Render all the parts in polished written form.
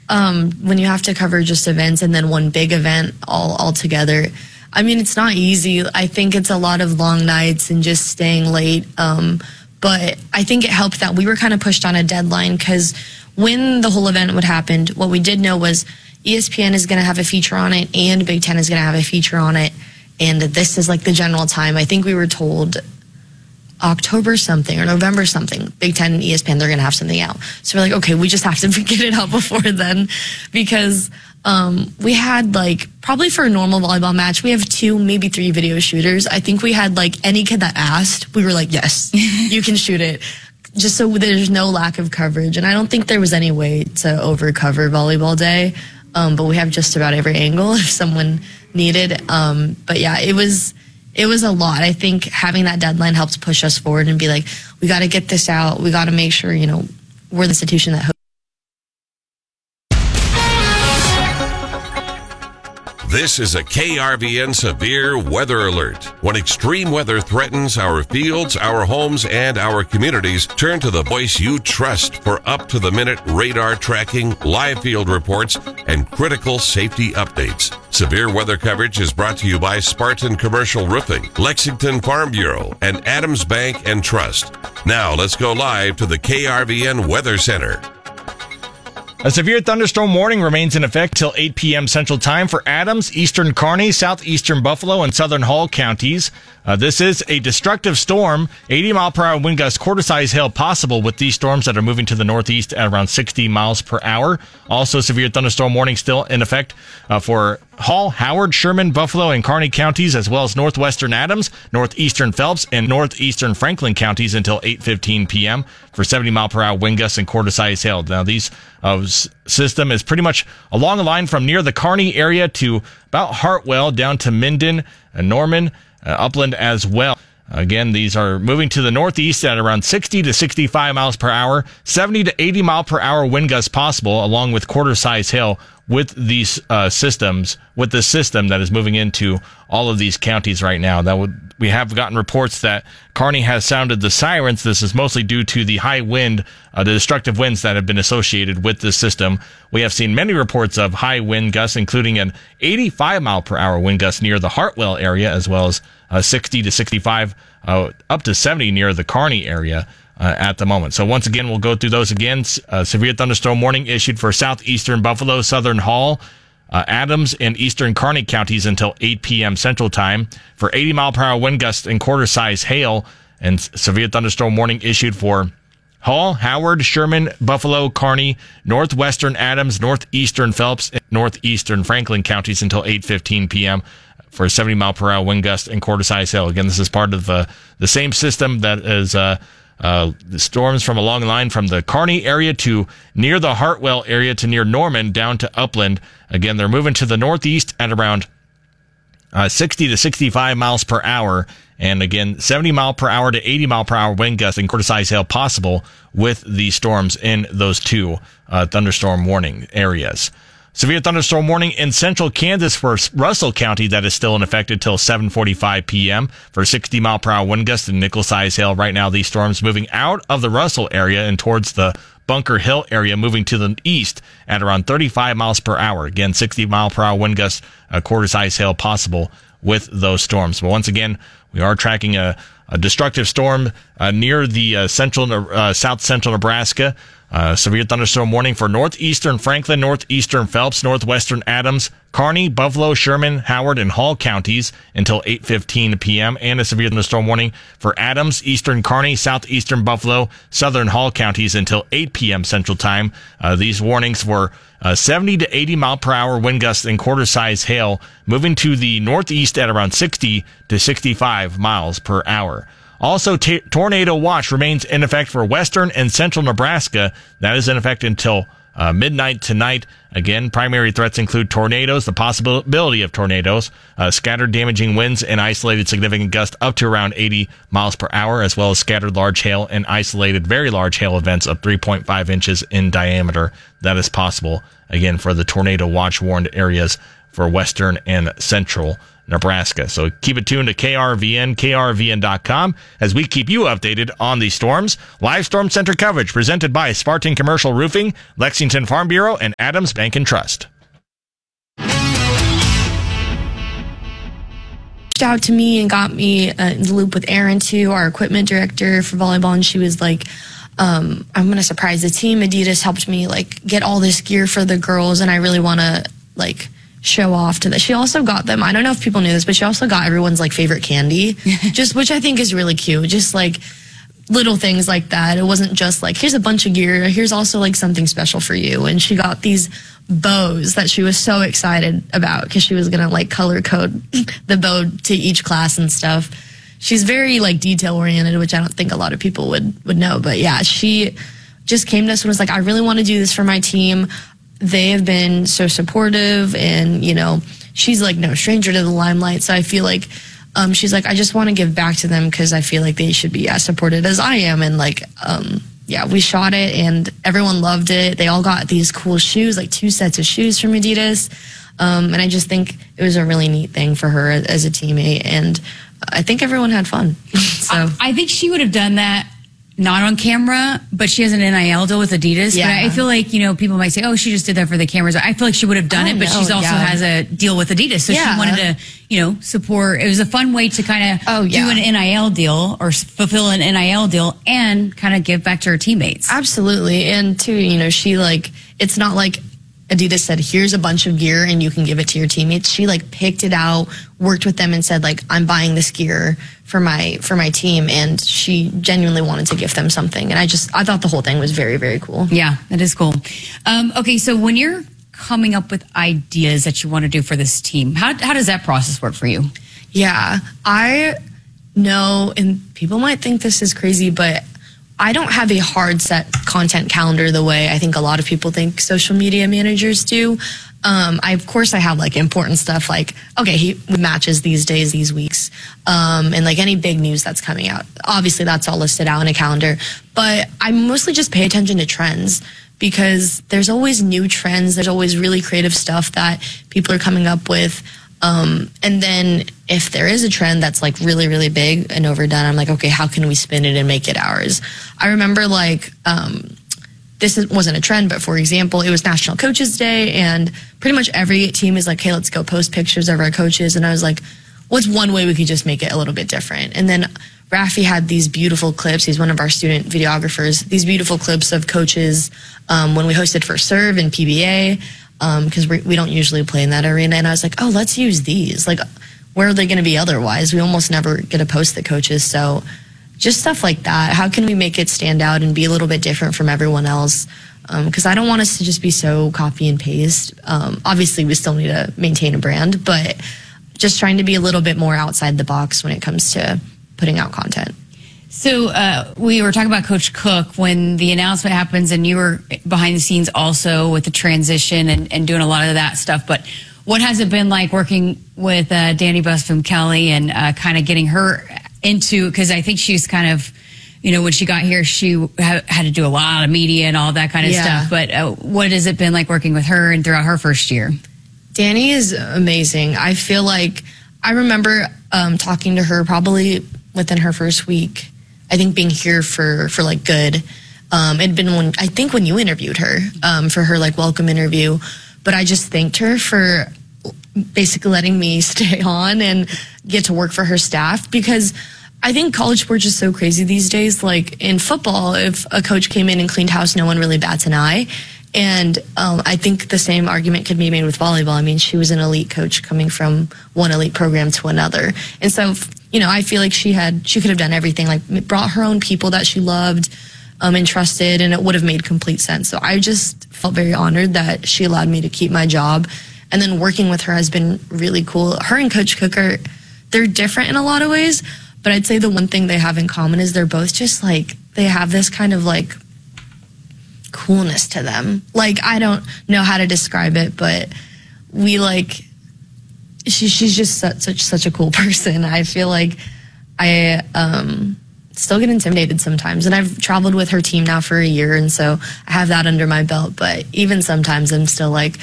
when you have to cover just events and then one big event all together. I mean, it's not easy. I think it's a lot of long nights and just staying late. But I think it helped that we were kind of pushed on a deadline, because when the whole event would happen, what we did know was ESPN is going to have a feature on it and Big Ten is going to have a feature on it. And this is like the general time. I think we were told October something or November something. Big Ten and ESPN, they're going to have something out. So we're like, okay, we just have to get it out before then, because we had, like, probably for a normal volleyball match, we have 2, maybe 3 video shooters. I think we had, like, any kid that asked, we were like, yes, you can shoot it, just so there's no lack of coverage. And I don't think there was any way to over-cover volleyball day, but we have just about every angle if someone needed. But yeah, it was a lot. I think having that deadline helps push us forward and be like, we got to get this out. We got to make sure, we're the institution that. This is a KRVN severe weather alert. When extreme weather threatens our fields, our homes, and our communities, turn to the voice you trust for up-to-the-minute radar tracking, live field reports, and critical safety updates. Severe weather coverage is brought to you by Spartan Commercial Roofing, Lexington Farm Bureau, and Adams Bank and Trust. Now let's go live to the KRVN Weather Center. A severe thunderstorm warning remains in effect till 8 p.m. Central Time for Adams, Eastern Kearney, Southeastern Buffalo, and Southern Hall counties. This is a destructive storm. 80-mile-per-hour wind gusts, quarter-size hail possible with these storms that are moving to the northeast at around 60 miles per hour. Also, severe thunderstorm warning still in effect for Hall, Howard, Sherman, Buffalo, and Kearney counties, as well as northwestern Adams, northeastern Phelps, and northeastern Franklin counties until 8:15 p.m. for 70-mile-per-hour wind gusts and quarter-size hail. Now, these system is pretty much along the line from near the Kearney area to about Hartwell down to Minden and Norman, Upland as well. Again, these are moving to the northeast at around 60 to 65 miles per hour, 70 to 80 mile per hour wind gusts possible, along with quarter-size hail with these systems, with the system that is moving into all of these counties right now. We have gotten reports that Kearney has sounded the sirens. This is mostly due to the high wind, the destructive winds that have been associated with this system. We have seen many reports of high wind gusts, including an 85 mile per hour wind gust near the Hartwell area, as well as 60 to 65, up to 70 near the Kearney area at the moment. So once again, we'll go through those again. Severe thunderstorm warning issued for southeastern Buffalo, southern Hall, Adams, and eastern Kearney counties until 8 p.m. Central Time for 80 mile per hour wind gusts and quarter-size hail, and severe thunderstorm warning issued for Hall, Howard, Sherman, Buffalo, Kearney, northwestern Adams, northeastern Phelps, and northeastern Franklin counties until 8:15 p.m. for 70 mile per hour wind gust and quarter-size hail. Again, this is part of the same system that is the storms from along the line from the Kearney area to near the Hartwell area to near Norman down to Upland. Again, they're moving to the northeast at around 60 to 65 miles per hour. And again, 70 mile per hour to 80 mile per hour wind gusts and quarter-size hail possible with these storms in those two thunderstorm warning areas. Severe thunderstorm warning in central Kansas for Russell County that is still in effect until 7:45 p.m. for 60 mile per hour wind gusts and nickel-size hail. Right now, these storms moving out of the Russell area and towards the Bunker Hill area, moving to the east at around 35 miles per hour. Again, 60 mile per hour wind gusts, quarter-size hail possible with those storms. But once again, we are tracking a destructive storm near the south central Nebraska. Severe thunderstorm warning for northeastern Franklin, northeastern Phelps, northwestern Adams, Kearney, Buffalo, Sherman, Howard, and Hall counties until 8:15 p.m. and a severe thunderstorm warning for Adams, eastern Kearney, southeastern Buffalo, southern Hall counties until 8 p.m. Central Time. These warnings were 70 to 80 mile per hour wind gusts and quarter-size hail, moving to the northeast at around 60 to 65 miles per hour. Also, tornado watch remains in effect for western and central Nebraska. That is in effect until midnight tonight. Again, primary threats include tornadoes, the possibility of tornadoes, scattered damaging winds, and isolated significant gusts up to around 80 miles per hour, as well as scattered large hail and isolated very large hail events of 3.5 inches in diameter. That is possible, again, for the tornado watch warned areas for Western and Central Nebraska. So keep it tuned to KRVN, KRVN.com as we keep you updated on these storms. Live Storm Center coverage presented by Spartan Commercial Roofing, Lexington Farm Bureau, and Adams Bank and Trust. Reached out to me and got me in the loop with Erin too, our equipment director for volleyball, and she was like, I'm going to surprise the team. Adidas helped me like get all this gear for the girls, and I really want to like show off to that. She also got them, I don't know if people knew this, but she also got everyone's like favorite candy, just which I think is really cute. Just like little things like that. It wasn't just like, here's a bunch of gear, here's also like something special for you. And she got these bows that she was so excited about because she was gonna like color code the bow to each class and stuff. She's very like detail oriented, which I don't think a lot of people would know. But yeah, she just came to us and was like, I really want to do this for my team. They have been so supportive, and you know, she's like no stranger to the limelight. So I feel like she's like, I just want to give back to them because I feel like they should be as supported as I am. And like, yeah, we shot it and everyone loved it. They all got these cool shoes, like 2 sets of shoes from Adidas. And I just think it was a really neat thing for her as a teammate. And I think everyone had fun. So I think she would have done that not on camera, but she has an NIL deal with Adidas. Yeah. But I feel like, you know, people might say, oh, she just did that for the cameras. I feel like she would have done it, but she's also has a deal with Adidas. So she wanted to, you know, support. It was a fun way to kind of do an NIL deal or fulfill an NIL deal and kind of give back to her teammates. Absolutely. And too, you know, she like, it's not like Adidas said, here's a bunch of gear and you can give it to your teammates. She like picked it out, worked with them and said like, I'm buying this gear for my team. And she genuinely wanted to give them something. And I thought the whole thing was very, very cool. Yeah, that is cool. Okay. So when you're coming up with ideas that you want to do for this team, how does that process work for you? Yeah, I know, and people might think this is crazy, but I don't have a hard set content calendar the way I think a lot of people think social media managers do. Of course I have like important stuff like, okay, he matches these days, these weeks, and like any big news that's coming out. Obviously that's all listed out in a calendar, but I mostly just pay attention to trends because there's always new trends. There's always really creative stuff that people are coming up with. And then if there is a trend that's like really, really big and overdone, I'm like, okay, how can we spin it and make it ours? I remember like, wasn't a trend, but for example, it was National Coaches Day and pretty much every team is like, hey, let's go post pictures of our coaches. And I was like, what's one way we could just make it a little bit different? And then Rafi had these beautiful clips. He's one of our student videographers, these beautiful clips of coaches, when we hosted for Serve and PBA. Because we don't usually play in that arena. And I was like, oh, let's use these. Like, where are they going to be otherwise? We almost never get to post the coaches. So just stuff like that. How can we make it stand out and be a little bit different from everyone else? Because I don't want us to just be so copy and paste. Obviously, we still need to maintain a brand, but just trying to be a little bit more outside the box when it comes to putting out content. So we were talking about Coach Cook when the announcement happens, and you were behind the scenes also with the transition and doing a lot of that stuff. But what has it been like working with Danny Busboom Kelly and kind of getting her into, because I think she's kind of, you know, when she got here, she had to do a lot of media and all that kind of stuff. But what has it been like working with her and throughout her first year? Danny is amazing. I feel like I remember talking to her probably within her first week. I think being here for like good. It'd been when you interviewed her for her like welcome interview, but I just thanked her for basically letting me stay on and get to work for her staff, because I think college sports is so crazy these days. Like in football, if a coach came in and cleaned house, no one really bats an eye. And I think the same argument could be made with volleyball. I mean, she was an elite coach coming from one elite program to another. And so, you know, I feel like she could have done everything, like brought her own people that she loved and trusted, and it would have made complete sense. So I just felt very honored that she allowed me to keep my job. And then working with her has been really cool. Her and Coach Cook they're different in a lot of ways, but I'd say the one thing they have in common is they're both just like, they have this kind of like coolness to them. Like, I don't know how to describe it, but we like, she's just such a cool person. I feel like I still get intimidated sometimes, and I've traveled with her team now for a year, and so I have that under my belt. But even sometimes I'm still like,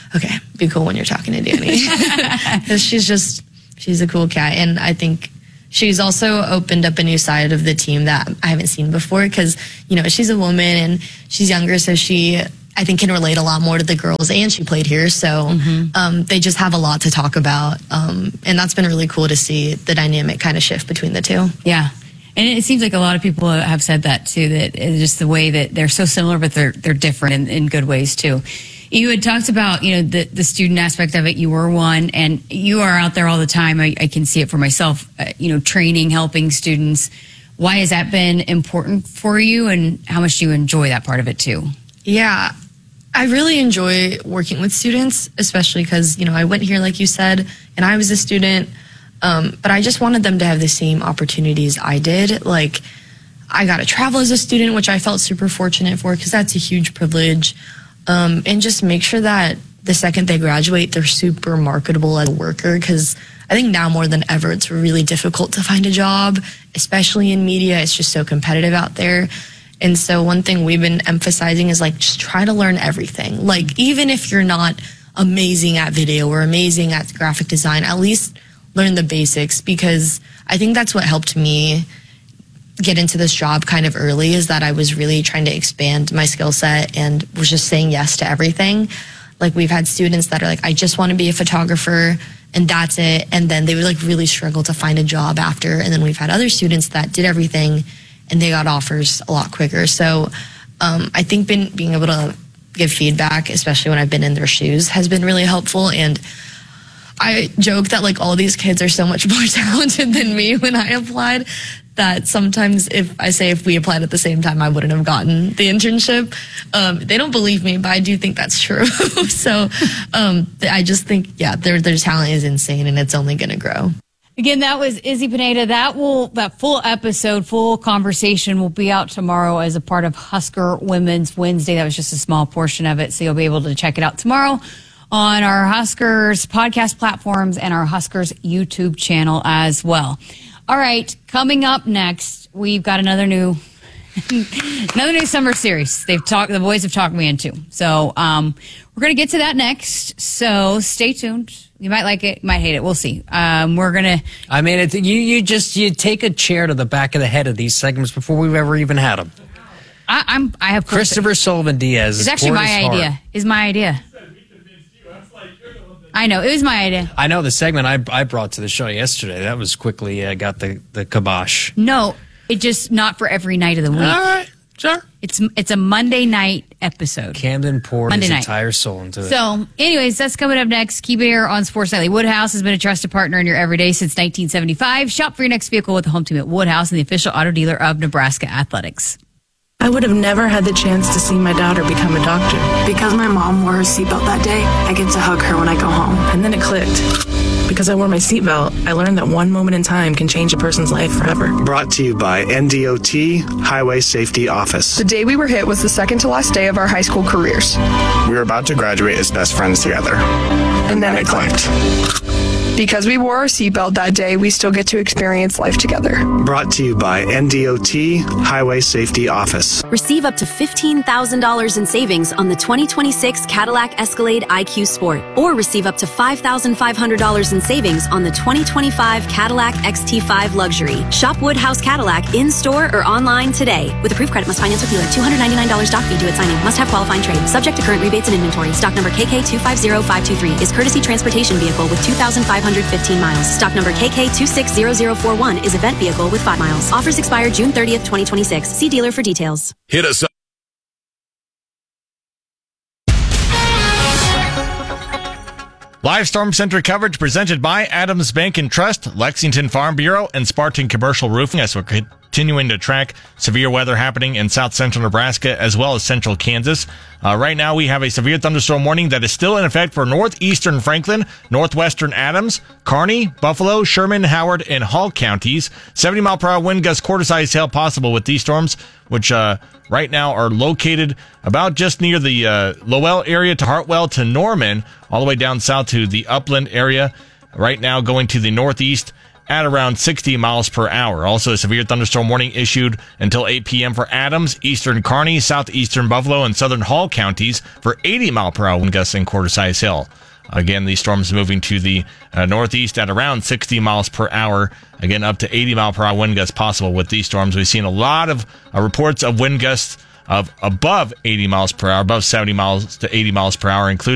okay, be cool when you're talking to Danny. 'Cause she's a cool cat. And I think she's also opened up a new side of the team that I haven't seen before because, she's a woman and she's younger, so she, I think, can relate a lot more to the girls, and she played here, so they just have a lot to talk about, and that's been really cool to see the dynamic kind of shift between the two. Yeah. And it seems like a lot of people have said that too, that it's just the way that they're so similar, but they're different in good ways too. You had talked about, the student aspect of it. You were one, and you are out there all the time. I can see it for myself, training, helping students. Why has that been important for you, and how much do you enjoy that part of it too? Yeah, I really enjoy working with students, especially because, I went here, like you said, and I was a student. But I just wanted them to have the same opportunities I did. Like, I got to travel as a student, which I felt super fortunate for because that's a huge privilege. And just make sure that the second they graduate, they're super marketable as a worker, because I think now more than ever, it's really difficult to find a job, especially in media. It's just so competitive out there. And so one thing we've been emphasizing is, like, just try to learn everything. Like, even if you're not amazing at video or amazing at graphic design, at least learn the basics, because I think that's what helped me get into this job kind of early, is that I was really trying to expand my skill set and was just saying yes to everything. Like, we've had students that are like, I just want to be a photographer and that's it. And then they would like really struggle to find a job after. And then we've had other students that did everything and they got offers a lot quicker. So I think being able to give feedback, especially when I've been in their shoes, has been really helpful. And I joke that like all these kids are so much more talented than me when I applied, that sometimes if we applied at the same time, I wouldn't have gotten the internship. They don't believe me, but I do think that's true. So I just think, yeah, their talent is insane and it's only going to grow. Again, that was Izzy Pineda. That full episode, full conversation will be out tomorrow as a part of Husker Women's Wednesday. That was just a small portion of it, so you'll be able to check it out tomorrow on our Huskers podcast platforms and our Huskers YouTube channel as well. All right, coming up next, we've got another new summer series. The boys have talked me into. So we're going to get to that next. So stay tuned. You might like it, you might hate it. We'll see. We're going to. I mean, you take a chair to the back of the head of these segments before we've ever even had them. I have Christopher Sullivan Diaz. It's actually my idea. It's my idea. I know, it was my idea. I know the segment I brought to the show yesterday. That was quickly got the kibosh. No, it just not for every night of the week. All right, sure. It's a Monday night episode. Camden poured Monday his night. entire soul into it. So, anyways, that's coming up next. Keep it here on Sports Nightly. Woodhouse has been a trusted partner in your everyday since 1975. Shop for your next vehicle with the home team at Woodhouse and the official auto dealer of Nebraska Athletics. I would have never had the chance to see my daughter become a doctor. Because my mom wore her seatbelt that day, I get to hug her when I go home. And then it clicked. Because I wore my seatbelt, I learned that one moment in time can change a person's life forever. Brought to you by NDOT Highway Safety Office. The day we were hit was the second to last day of our high school careers. We were about to graduate as best friends together. And then it clicked. Because we wore our seatbelt that day, we still get to experience life together. Brought to you by NDOT Highway Safety Office. Receive up to $15,000 in savings on the 2026 Cadillac Escalade IQ Sport. Or receive up to $5,500 in savings on the 2025 Cadillac XT5 Luxury. Shop Woodhouse Cadillac in-store or online today. With approved credit, must finance with dealer. $299 doc fee due at signing. Must have qualifying trade. Subject to current rebates and inventory. Stock number KK250523 is courtesy transportation vehicle with 2,515 miles. Stock number KK260041 is event vehicle with 5 miles. Offers expire June 30th, 2026. See dealer for details. Hit us up. Live Storm Center coverage presented by Adams Bank and Trust, Lexington Farm Bureau, and Spartan Commercial Roofing, as we're continuing to track severe weather happening in south central Nebraska as well as central Kansas. Right now we have a severe thunderstorm warning that is still in effect for northeastern Franklin, northwestern Adams, Kearney, Buffalo, Sherman, Howard, and Hall counties. 70-mile-per-hour wind gusts quarter-size hail possible with these storms, which right now are located about just near the Lowell area to Hartwell to Norman, all the way down south to the Upland area. Right now going to the northeast at around 60 miles per hour. Also, a severe thunderstorm warning issued until 8 p.m. for Adams, eastern Kearney, southeastern Buffalo, and southern Hall counties for 80 mile per hour wind gusts in Quarter-Size Hill. Again, these storms moving to the northeast at around 60 miles per hour. Again, up to 80 mile per hour wind gusts possible with these storms. We've seen a lot of reports of wind gusts of above 80 miles per hour, above 70 miles to 80 miles per hour, including